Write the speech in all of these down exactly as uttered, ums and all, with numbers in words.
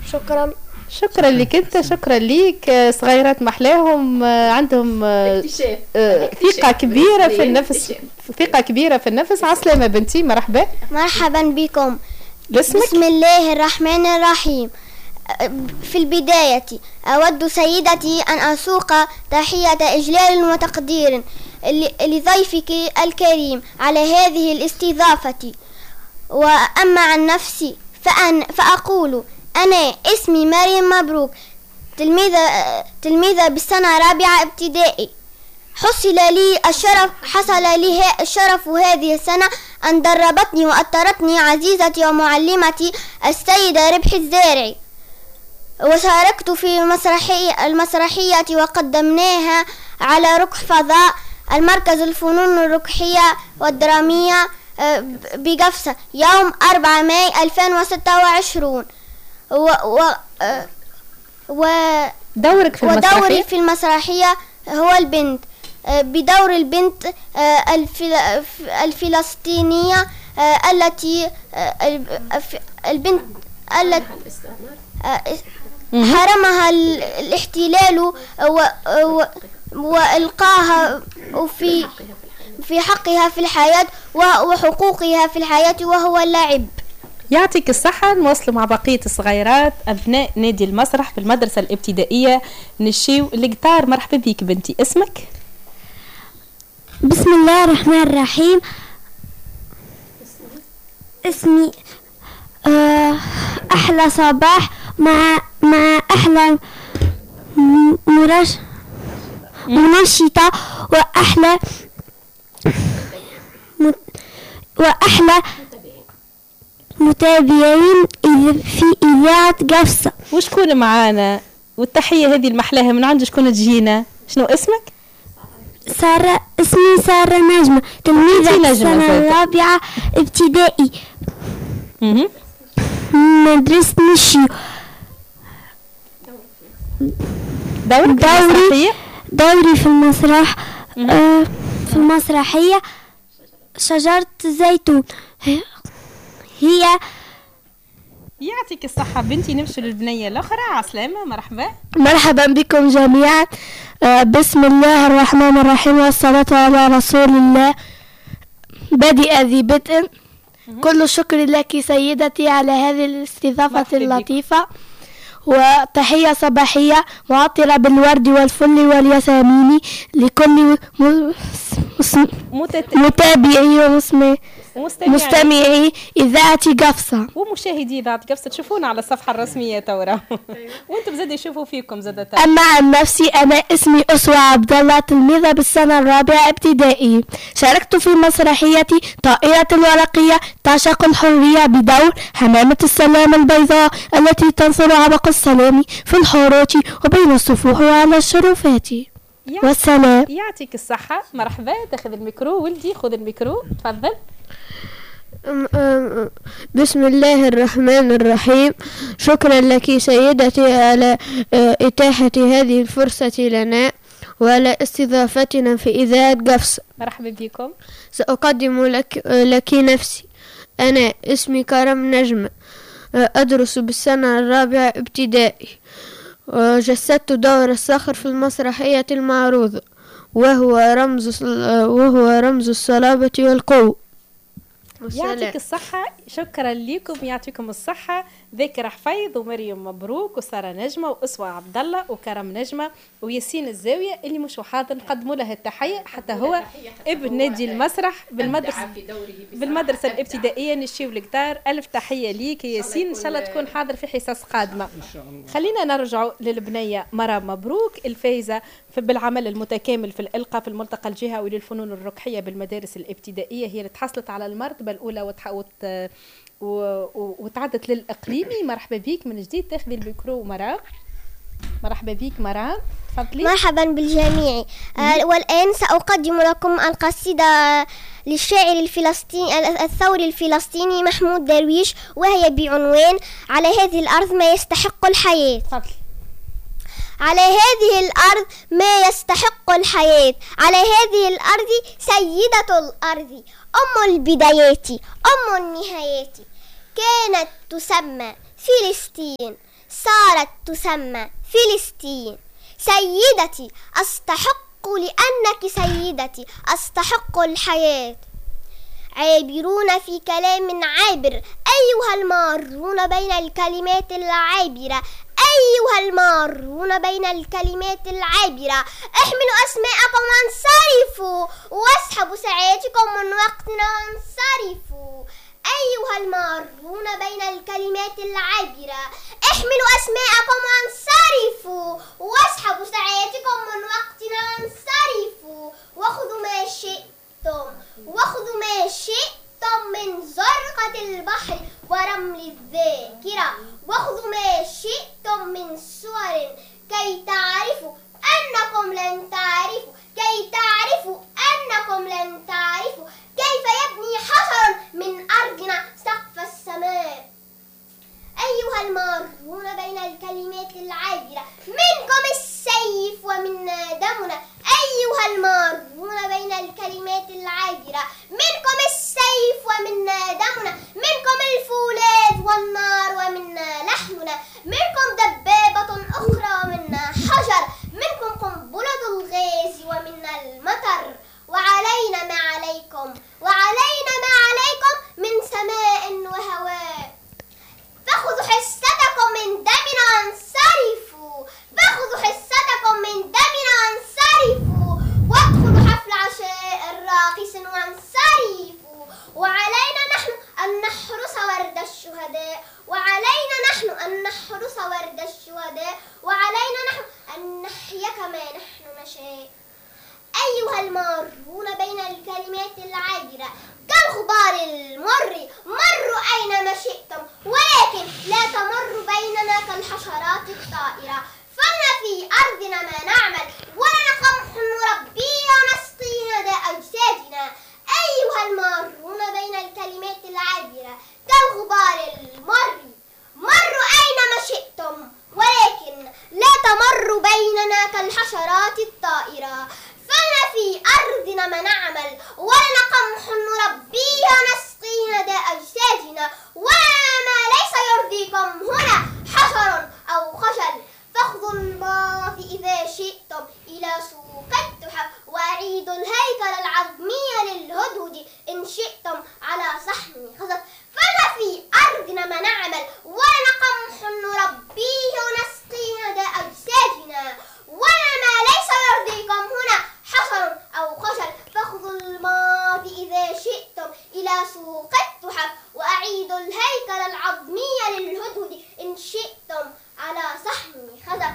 شكرا. شكرا لك انت، شكرا ليك. صغيرات محلاهم، عندهم ثقة كبيرة في النفس، ثقة كبيرة في النفس. عسلامة بنتي، مرحبا. مرحبا بكم. باسمك؟ بسم الله الرحمن الرحيم. في البداية أود سيدتي أن أسوق تحية إجلال وتقدير لضيفك الكريم على هذه الاستضافة. وأما عن نفسي فأن فأقول أنا اسمي مريم مبروك، تلميذة تلميذة بالسنة رابعة ابتدائي. حصل لي الشرف حصل لي الشرف هذه السنة أن دربتني وأطرتني عزيزتي ومعلمتي السيدة ربحي الزارعي، وشاركت في مسرحية المسرحية وقدمناها على ركح فضاء المركز الفنون الركحية والدرامية بقفصة يوم أربعة ماي ألفين وستة وعشرين. و, و, و دورك في المسرحية؟ ودوري في المسرحية هو البنت، بدور البنت الفلسطينية التي البنت التي حرمها الاحتلال وإلقاها في في حقها في الحياة وحقوقها في الحياة وهو اللعب. يعطيك الصحة. نواصل مع بقية الصغيرات أبناء نادي المسرح في المدرسة الابتدائية نشيو القطار. مرحبا بك بنتي، اسمك؟ بسم الله الرحمن الرحيم. اسمي أحلى صباح مع مع أحلى مرش منشطة وأحلى وأحلى متابعين في إذاعة قفصة. وشكون معانا؟ والتحية هذه المحلاها من عند شكون تجينا؟ شنو اسمك؟ سارة. اسمي سارة نجمة، تلميذة السنة الرابعة ابتدائي مدرسة نشيو. دوري دوري دوري في المسرح آه في المسرحية شجرة زيتون. هي يعطيك الصحة بنتي. نمشي للبنية الأخرى. عسلامة، مرحبا. مرحبا بكم جميعا. آه بسم الله الرحمن الرحيم والصلاة على رسول الله. بدء ذي بدء. كل الشكر لك سيدتي على هذه الاستضافة اللطيفة، وتحية صباحية معطرة بالورد والفل والياسمين لكل متابعي ومسمعي مستمعي إذاعة قفصة ومشاهدي إذاعة قفصة. تشوفونا على الصفحة الرسمية تورا وانتم زاد يشوفوا فيكم زاد. أما عن نفسي أنا اسمي أسوة عبد الله، تلميذة بالسنة الرابعة ابتدائي. شاركت في مسرحية طائرة الورقية تعشق الحرية بدور حمامة السلام البيضاء التي تنثر عبق السلام في الحارات وبين الصفوح وعلى الشرفات. والسلام. يعطيك الصحة. مرحبا. تاخذ الميكرو ولدي، خذ الميكرو تفضل. بسم الله الرحمن الرحيم. شكرا لك سيدتي على إتاحة هذه الفرصة لنا وعلى استضافتنا في إذاعة قفصة. مرحبا بكم. سأقدم لك, لك نفسي. أنا اسمي كرم نجمة، أدرس بالسنة الرابعة ابتدائي، وجسدت دور الصخر في المسرحية المعروضة وهو رمز وهو رمز الصلابة والقوة. يعطيك الصحة. شكرا لكم. يعطيكم الصحة. ذاكرة حفيظ ومريم مبروك وسارة نجمة وأسوة عبد الله وكرم نجمة وياسين الزاوية اللي مش حاضر نقدموا له التحية، حتى هو ابن نادي المسرح بالمدرسة بالمدرسة الابتدائية نشيو القطار. ألف تحية ليك ياسين، إن شاء الله تكون حاضر في حصص قادمة. خلينا نرجع للبنية مرام مبروك الفايزة بالعمل المتكامل في الإلقاء في الملتقى الجهوي للفنون الركحية بالمدارس الابتدائية. هي اللي تحصلت على المرتبة الأولى وتحوت وتعدت للإقليمي. مرحبا بيك من جديد. تاخذي الميكرو مرام. مرحبا بيك مرام، تفضلي. مرحبا بالجميع. آه والآن سأقدم لكم القصيدة للشاعر الفلسطيني الثوري الفلسطيني محمود درويش، وهي بعنوان على هذه الأرض ما يستحق الحياة. تفضلي. على هذه الأرض ما يستحق الحياة، على هذه الأرض سيدة الأرض، أم البدايات أم النهايات، كانت تسمى فلسطين صارت تسمى فلسطين. سيدتي أستحق لأنك سيدتي أستحق الحياة. عابرون في كلام عابر أيها المارون بين الكلمات العابرة، أيها المارون بين الكلمات العابرة، احملوا أسماءكم وانصرفوا واسحبوا ساعاتكم من وقتنا وانصرفوا. أيها المارون بين الكلمات العابرة، احملوا أسماءكم وانصرفوا واسحبوا ساعاتكم من وقتنا وانصرفوا. وخذوا ما شئتم وخذوا ما شئتم من زرقة البحر ورمل الذاكرة، وخذوا ما شئتم من صور كي تعرفوا أنكم لن تعرفوا كي تعرفوا أنكم لن تعرفوا كيف يبني حجر من أرضنا سقف السماء. أيها المارون بين الكلمات العابرة، منكم السيف ومنا دمنا. أيها المارون بين الكلمات العابرة، منكم السيف ومنا دمنا، منكم الفولاذ والنار ومنا لحمنا، منكم دبابة أخرى ومنا حجر، منكم قنبلة الغاز ومنا المطر. وعلينا ما عليكم وعلينا ما عليكم من سماء وهواء. فخذوا حصتكم من دمنا وانصرفوا فخذوا حصتكم من دمنا وانصرفوا وادخلوا حفل عشاء راقص وانصرفوا. وعلينا نحن أن نحرس ورد الشهداء وعلينا نحن أن نحرس ورد الشهداء وعلينا نحن أن نحيا كما نحن نشاء. أيها المارون بين الكلمات العابرة، كالغبار المر مروا أينما شئتم، ولكن لا تمروا بيننا كالحشرات الطائرة. فلنا في أرضنا ما نعمل ولنا قمح نربيه ونسقيه داء أجسادنا. أيها المارون بين الكلمات العابرة، كالغبار المر مروا أينما شئتم، ولكن لا تمروا بيننا كالحشرات الطائرة. فلنا في أرضنا ما نعمل ولنا قمح نربيه ونسقيه داء أجسادنا، ولنا ما ليس يرضيكم هنا حشر أو خجل. فاخذوا الباط إذا شئتم إلى سوق التحف وأعيدوا الهيكل العظمي للهدهد إن شئتم على صحن خزف. فلنا في أرضنا ما نعمل ولنا قمح نربيه ونسقيه داء أجسادنا، ولنا ما ليس يرضيكم هنا حشر أو خجل. فاخذوا الماض إذا شئتم إلى سوق التحف وأعيدوا الهيكل العظمي للهدهد إن شئتم على صحن خزف.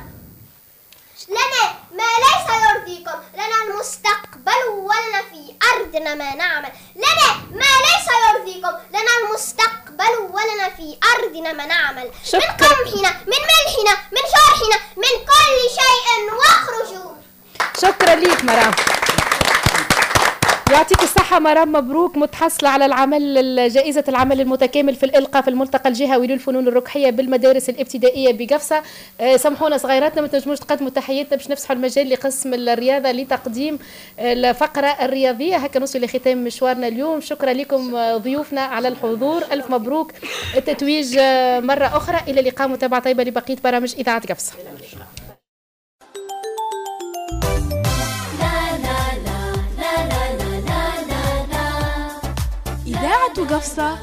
لنا ما ليس يرضيكم، لنا المستقبل ولنا في أرضنا ما نعمل. لنا ما ليس يرضيكم، لنا المستقبل ولنا في أرضنا ما نعمل. من قمحنا من ملحنا من شرحنا من كل شيء واخرجوا. شكرا ليك مرام، يعطيك الصحة مرام، مبروك متحصلة على العمل جائزة العمل المتكامل في الإلقاء في الملتقى الجهوي للفنون الركحية بالمدارس الابتدائية بقفصة. أه سامحونا صغيراتنا ما تنجموش تقدموا تحياتنا باش نفسحوا المجال لقسم الرياضة لتقديم الفقرة الرياضية. هكا نوصل لختام مشوارنا اليوم. شكرا لكم ضيوفنا على الحضور، ألف مبروك التتويج مرة أخرى. إلى اللقاء، متابعة طيبة لبقية برامج إذاعة قفصة. إذاعة قفصة